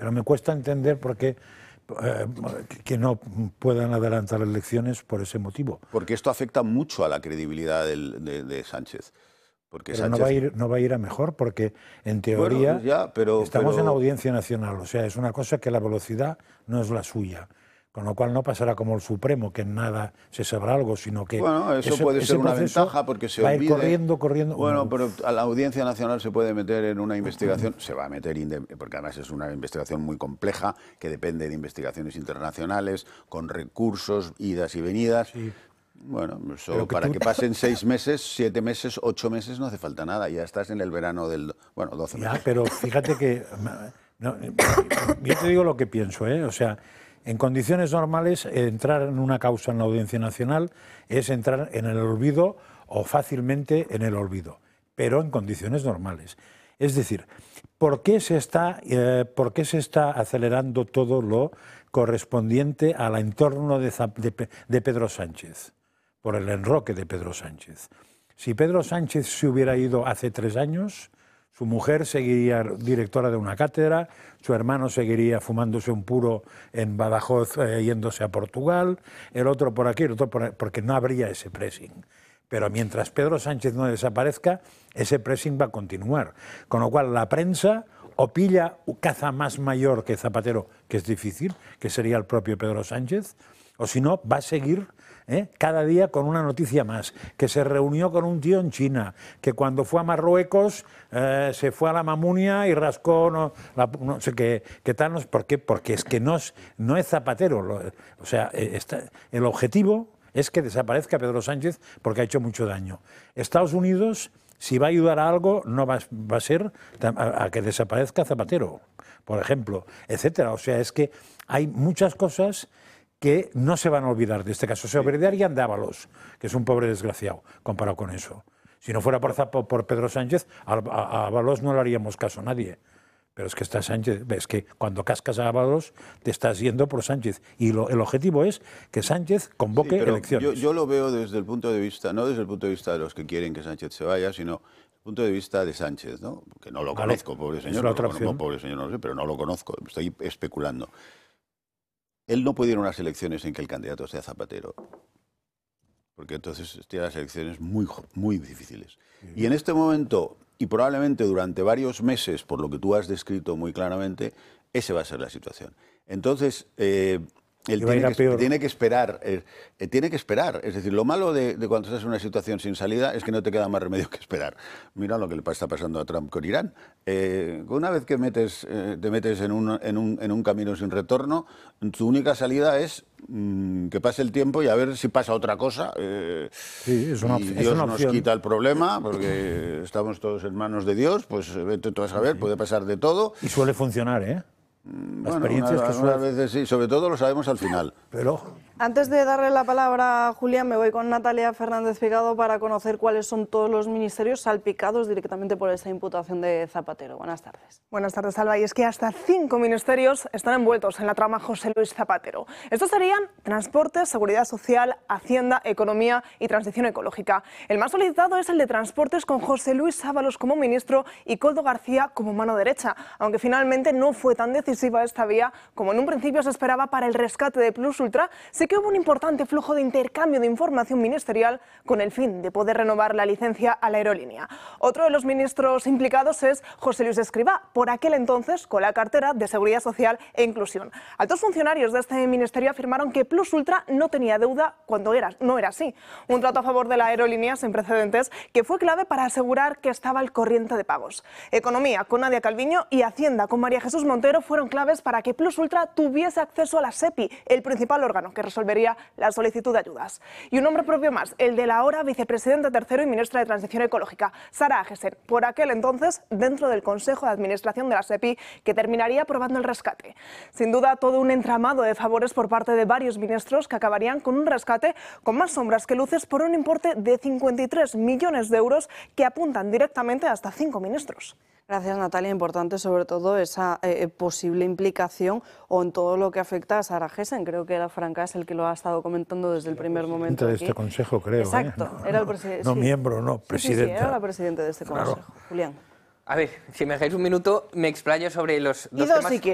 pero me cuesta entender por qué que no puedan adelantar elecciones por ese motivo. Porque esto afecta mucho a la credibilidad de Sánchez. Porque pero Sánchez... no va a ir a mejor porque, en teoría, bueno, ya, estamos en Audiencia Nacional. O sea, es una cosa que la velocidad no es la suya. Con lo cual no pasará como el Supremo, que en nada se sabrá algo, sino que... Bueno, eso puede ser una ventaja porque se olvide... Va a ir corriendo... Bueno, pero a la Audiencia Nacional se puede meter en una investigación, se va a meter, porque además es una investigación muy compleja, que depende de investigaciones internacionales, con recursos, idas y venidas... Sí. Bueno, eso, para que pasen 6 meses, 7 meses, 8 meses no hace falta nada, ya estás en el verano del... Bueno, 12 meses. Ya, pero fíjate que... No, yo te digo lo que pienso, ¿eh? O sea... En condiciones normales, entrar en una causa en la Audiencia Nacional es entrar en el olvido o fácilmente en el olvido, pero en condiciones normales. Es decir, ¿por qué se está acelerando todo lo correspondiente al entorno de Pedro Sánchez? Por el enroque de Pedro Sánchez. Si Pedro Sánchez se hubiera ido hace 3 años... Su mujer seguiría directora de una cátedra, su hermano seguiría fumándose un puro en Badajoz yéndose a Portugal, el otro por aquí, el otro por ahí, porque no habría ese pressing. Pero mientras Pedro Sánchez no desaparezca, ese pressing va a continuar. Con lo cual la prensa o pilla caza más mayor que Zapatero, que es difícil, que sería el propio Pedro Sánchez, o si no, va a seguir cada día con una noticia más, que se reunió con un tío en China, que cuando fue a Marruecos se fue a la Mamunia y rascó no sé qué tal, ¿por qué? Porque es que no es Zapatero, o sea, el objetivo es que desaparezca Pedro Sánchez porque ha hecho mucho daño. Estados Unidos, si va a ayudar a algo, no va a ser a que desaparezca Zapatero, por ejemplo, etcétera. O sea, es que hay muchas cosas que no se van a olvidar de este caso. Se olvidarían de Ábalos, que es un pobre desgraciado, comparado con eso. Si no fuera por Pedro Sánchez, a Ábalos no le haríamos caso a nadie. Pero es que está Sánchez, ves que cuando cascas a Ábalos te estás yendo por Sánchez. Y el objetivo es que Sánchez convoque elecciones. Yo lo veo desde el punto de vista, no desde el punto de vista de los que quieren que Sánchez se vaya, sino desde el punto de vista de Sánchez, ¿no? Que no lo conozco, pobre señor. Pobre señor, no lo sé, pero no lo conozco, estoy especulando. Él no puede ir a unas elecciones en que el candidato sea Zapatero, porque entonces tiene las elecciones muy difíciles. Sí. Y en este momento, y probablemente durante varios meses, por lo que tú has descrito muy claramente, esa va a ser la situación. Entonces, él tiene que esperar, es decir, lo malo de cuando estás en una situación sin salida es que no te queda más remedio que esperar. Mira lo que le está pasando a Trump con Irán. Una vez que te metes en un camino sin retorno, tu única salida es que pase el tiempo y a ver si pasa otra cosa. Sí, es una opción. Dios nos quita el problema, porque estamos todos en manos de Dios, pues vete tú a saber, puede pasar de todo. Y suele funcionar, ¿eh? Bueno, unas veces sí, sobre todo lo sabemos al final. Pero... Antes de darle la palabra a Julián, me voy con Natalia Fernández Picado para conocer cuáles son todos los ministerios salpicados directamente por esta imputación de Zapatero. Buenas tardes. Buenas tardes, Alba. Y es que hasta 5 ministerios están envueltos en la trama José Luis Zapatero. Estos serían Transporte, Seguridad Social, Hacienda, Economía y Transición Ecológica. El más solicitado es el de Transportes, con José Luis Ábalos como ministro y Koldo García como mano derecha, aunque finalmente no fue tan decisiva esta vía como en un principio se esperaba para el rescate de Plus Ultra. Sí que hubo un importante flujo de intercambio de información ministerial con el fin de poder renovar la licencia a la aerolínea. Otro de los ministros implicados es José Luis Escrivá, por aquel entonces con la cartera de Seguridad Social e Inclusión. Altos funcionarios de este ministerio afirmaron que Plus Ultra no tenía deuda cuando no era así. Un trato a favor de la aerolínea sin precedentes que fue clave para asegurar que estaba al corriente de pagos. Economía con Nadia Calviño y Hacienda con María Jesús Montero fueron claves para que Plus Ultra tuviese acceso a la SEPI, el principal órgano que resolvería la solicitud de ayudas. Y un nombre propio más, el de la ahora vicepresidenta tercero y ministra de Transición Ecológica, Sara Agesen, por aquel entonces dentro del Consejo de Administración de la SEPI, que terminaría aprobando el rescate. Sin duda, todo un entramado de favores por parte de varios ministros que acabarían con un rescate con más sombras que luces por un importe de 53 millones de euros que apuntan directamente a hasta 5 ministros. Gracias, Natalia. Importante sobre todo esa posible implicación o en todo lo que afecta a Sara Agesen. Creo que era Franca es el que lo ha estado comentando desde el primer momento. De este consejo, creo. Exacto, era el presidente. No, miembro, no, presidente. Sí, era la presidenta de este consejo. Julián. A ver, si me dejáis un minuto, me explayo sobre los dos temas.